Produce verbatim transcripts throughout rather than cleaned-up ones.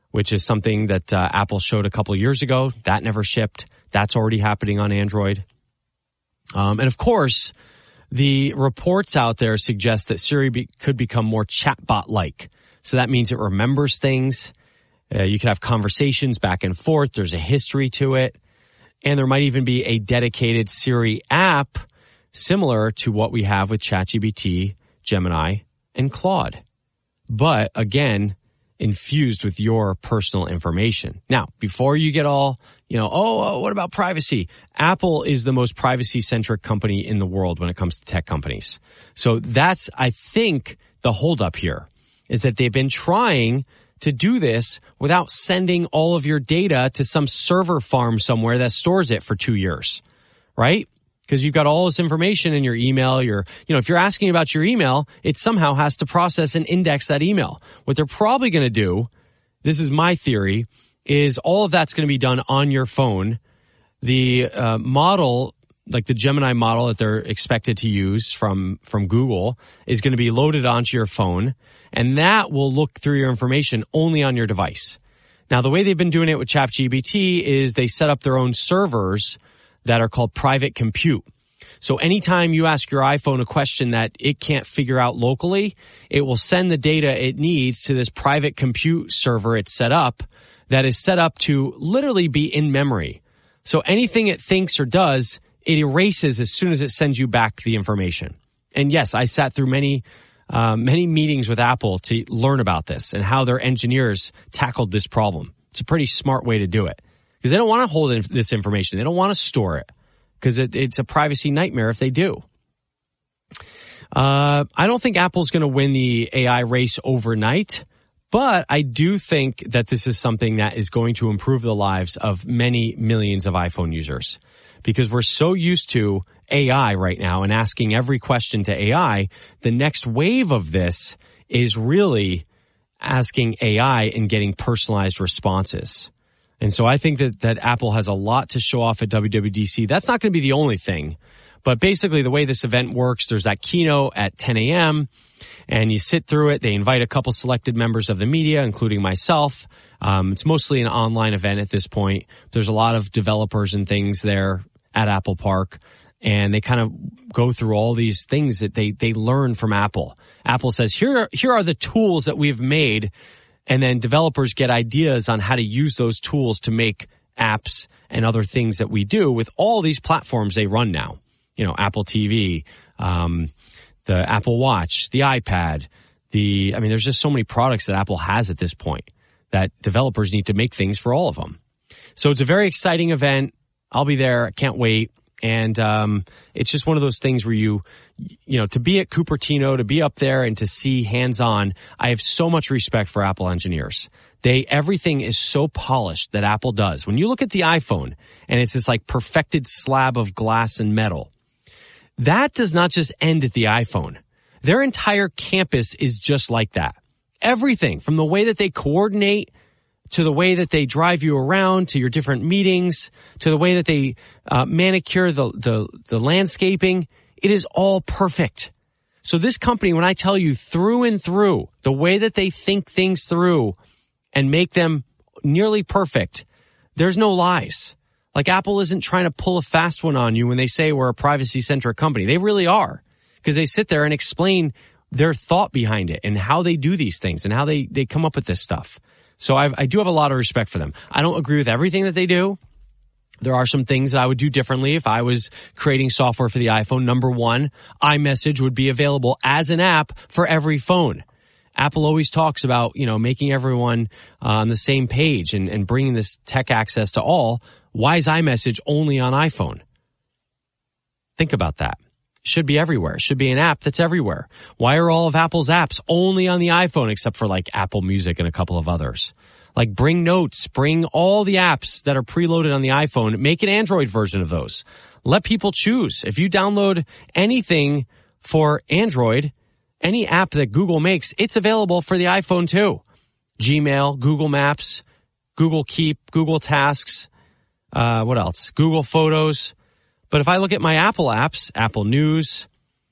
which is something that uh, Apple showed a couple years ago. That never shipped. That's already happening on Android. Um, and of course, the reports out there suggest that Siri be, could become more chatbot-like. So that means it remembers things. Uh, you can have conversations back and forth. There's a history to it. And there might even be a dedicated Siri app similar to what we have with ChatGPT, Gemini, and Claude. But again, infused with your personal information. Now, before you get all, you know, oh, oh, what about privacy? Apple is the most privacy-centric company in the world when it comes to tech companies. So that's, I think, the holdup here, is that they've been trying to do this without sending all of your data to some server farm somewhere that stores it for two years, right? Because you've got all this information in your email. Your, you know, if you're asking about your email, it somehow has to process and index that email. What they're probably going to do, this is my theory, is all of that's going to be done on your phone. The uh, model, like the Gemini model that they're expected to use from, from Google, is going to be loaded onto your phone, and that will look through your information only on your device. Now, the way they've been doing it with ChatGPT is they set up their own servers that are called private compute. So anytime you ask your iPhone a question that it can't figure out locally, it will send the data it needs to this private compute server it's set up that is set up to literally be in memory. So anything it thinks or does, it erases as soon as it sends you back the information. And yes, I sat through many, uh, many meetings with Apple to learn about this and how their engineers tackled this problem. It's a pretty smart way to do it. Because they don't want to hold in this information. They don't want to store it because it, it's a privacy nightmare if they do. Uh, I don't think Apple's going to win the A I race overnight, but I do think that this is something that is going to improve the lives of many millions of iPhone users because we're so used to A I right now and asking every question to A I. The next wave of this is really asking A I and getting personalized responses. And so I think that, that Apple has a lot to show off at W W D C. That's not going to be the only thing. But basically the way this event works, there's that keynote at ten a.m. and you sit through it. They invite a couple selected members of the media, including myself. Um, it's mostly an online event at this point. There's a lot of developers and things there at Apple Park. And they kind of go through all these things that they, they learn from Apple. Apple says, here, here are the tools that we've made. And then developers get ideas on how to use those tools to make apps and other things that we do with all these platforms they run now. You know, Apple T V, um, the Apple Watch, the iPad, the, I mean, there's just so many products that Apple has at this point that developers need to make things for all of them. So it's a very exciting event. I'll be there. I can't wait. And um it's just one of those things where you, you know, to be at Cupertino, to be up there and to see hands-on, I have so much respect for Apple engineers. They, everything is so polished that Apple does. When you look at the iPhone and it's this like perfected slab of glass and metal, that does not just end at the iPhone. Their entire campus is just like that. Everything from the way that they coordinate to the way that they drive you around, to your different meetings, to the way that they uh, manicure the, the, the landscaping. It is all perfect. So this company, when I tell you through and through, the way that they think things through and make them nearly perfect, there's no lies. Like Apple isn't trying to pull a fast one on you when they say we're a privacy-centric company. They really are, because they sit there and explain their thought behind it and how they do these things and how they, they come up with this stuff. So I've, I do have a lot of respect for them. I don't agree with everything that they do. There are some things that I would do differently if I was creating software for the iPhone. Number one, iMessage would be available as an app for every phone. Apple always talks about, you know, making everyone uh, on the same page and, and bringing this tech access to all. Why is iMessage only on iPhone? Think about that. Should be everywhere. Should be an app that's everywhere. Why are all of Apple's apps only on the iPhone except for like Apple Music and a couple of others? Like bring Notes, bring all the apps that are preloaded on the iPhone, make an Android version of those. Let people choose. If you download anything for Android, any app that Google makes, it's available for the iPhone too. Gmail, Google Maps, Google Keep, Google Tasks, uh, what else? Google Photos. But if I look at my Apple apps, Apple News,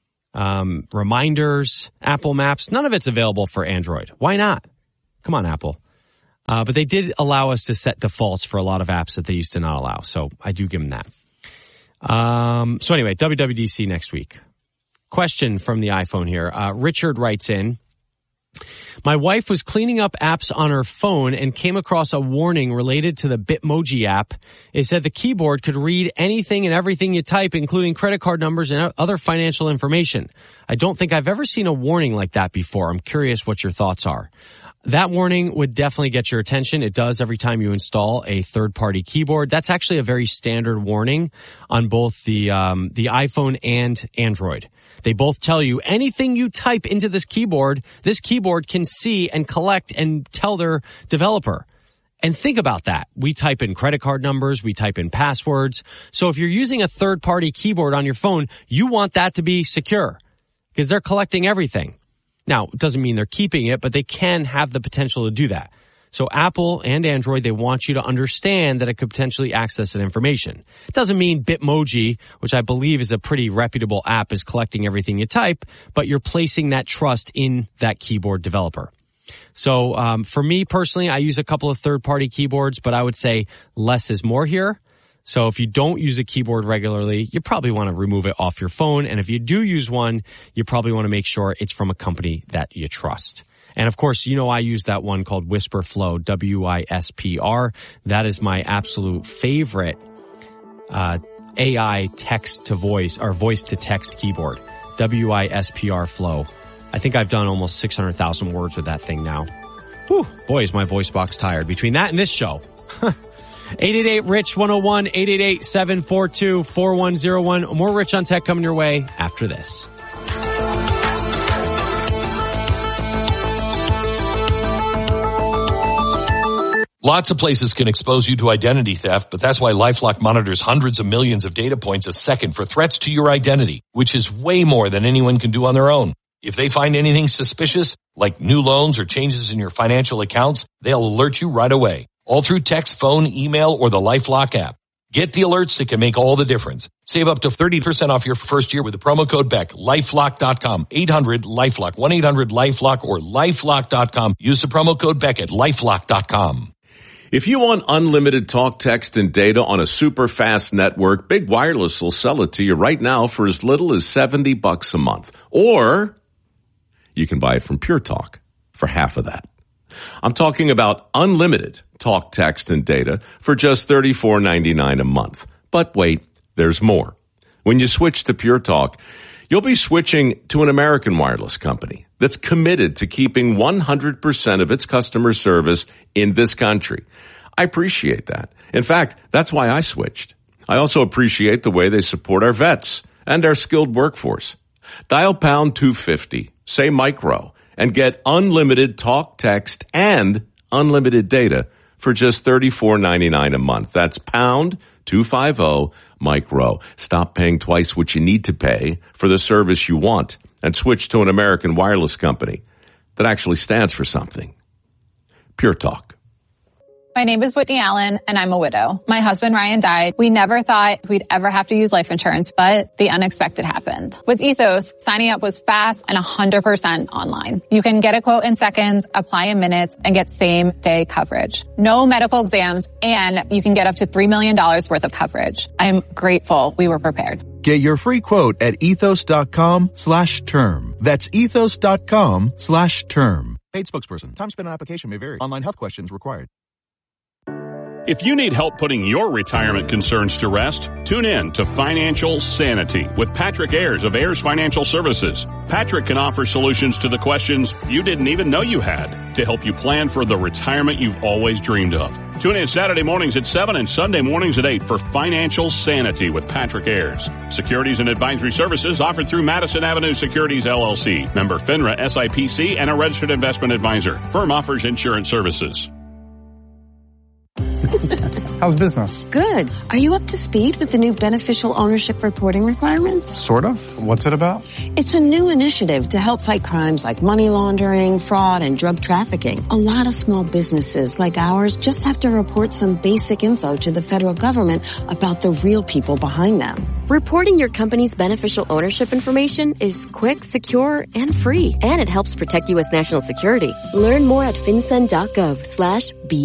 um, Reminders, Apple Maps, none of it's available for Android. Why not? Come on, Apple. Uh, but they did allow us to set defaults for a lot of apps that they used to not allow. So I do give them that. Um, so anyway, W W D C next week. Question from the iPhone here. Uh, Richard writes in, my wife was cleaning up apps on her phone and came across a warning related to the Bitmoji app. It said the keyboard could read anything and everything you type, including credit card numbers and other financial information. I don't think I've ever seen a warning like that before. I'm curious what your thoughts are. That warning would definitely get your attention. It does every time you install a third-party keyboard. That's actually a very standard warning on both the um, the iPhone and Android. They both tell you anything you type into this keyboard, this keyboard can see and collect and tell their developer. And think about that. We type in credit card numbers, we type in passwords. So if you're using a third-party keyboard on your phone, you want that to be secure because they're collecting everything. Now, it doesn't mean they're keeping it, but they can have the potential to do that. So Apple and Android, they want you to understand that it could potentially access that information. It doesn't mean Bitmoji, which I believe is a pretty reputable app, is collecting everything you type, but you're placing that trust in that keyboard developer. So um, for me personally, I use a couple of third-party keyboards, but I would say less is more here. So if you don't use a keyboard regularly, you probably want to remove it off your phone. And if you do use one, you probably want to make sure it's from a company that you trust. And of course, you know, I use that one called WhisperFlow, W I S P R. That is my absolute favorite uh A I text to voice or voice to text keyboard. W I S P R Flow. I think I've done almost six hundred thousand words with that thing now. Whew, boy, is my voice box tired. Between that and this show. eight eight eight, RICH one oh one, eight eight eight, seven four two, four one zero one. More Rich on Tech coming your way after this. Lots of places can expose you to identity theft, but that's why LifeLock monitors hundreds of millions of data points a second for threats to your identity, which is way more than anyone can do on their own. If they find anything suspicious, like new loans or changes in your financial accounts, they'll alert you right away. All through text, phone, email, or the LifeLock app. Get the alerts that can make all the difference. Save up to thirty percent off your first year with the promo code Beck. LifeLock dot com. eight hundred LifeLock. one eight hundred LifeLock or LifeLock dot com. Use the promo code Beck at LifeLock dot com. If you want unlimited talk, text, and data on a super fast network, Big Wireless will sell it to you right now for as little as seventy bucks a month. Or you can buy it from Pure Talk for half of that. I'm talking about unlimited talk, text, and data for just thirty-four ninety-nine a month. But wait, there's more. When you switch to Pure Talk, you'll be switching to an American wireless company that's committed to keeping one hundred percent of its customer service in this country. I appreciate that. In fact, that's why I switched. I also appreciate the way they support our vets and our skilled workforce. Dial pound two fifty, say micro, and get unlimited talk, text, and unlimited data for just thirty-four ninety-nine a month. That's pound two fifty micro. Stop paying twice what you need to pay for the service you want and switch to an American wireless company that actually stands for something. Pure Talk. My name is Whitney Allen, and I'm a widow. My husband, Ryan, died. We never thought we'd ever have to use life insurance, but the unexpected happened. With Ethos, signing up was fast and one hundred percent online. You can get a quote in seconds, apply in minutes, and get same-day coverage. No medical exams, and you can get up to three million dollars worth of coverage. I'm grateful we were prepared. Get your free quote at ethos.com slash term. That's ethos.com slash term. Paid spokesperson. Time spent on application may vary. Online health questions required. If you need help putting your retirement concerns to rest, tune in to Financial Sanity with Patrick Ayers of Ayers Financial Services. Patrick can offer solutions to the questions you didn't even know you had to help you plan for the retirement you've always dreamed of. Tune in Saturday mornings at seven and Sunday mornings at eight for Financial Sanity with Patrick Ayers. Securities and advisory services offered through Madison Avenue Securities, L L C. Member FINRA S I P C and a registered investment advisor. Firm offers insurance services. How's business? Good. Are you up to speed with the new beneficial ownership reporting requirements? Sort of. What's it about? It's a new initiative to help fight crimes like money laundering, fraud, and drug trafficking. A lot of small businesses like ours just have to report some basic info to the federal government about the real people behind them. Reporting your company's beneficial ownership information is quick, secure, and free. And it helps protect U S national security. Learn more at fincen.gov slash B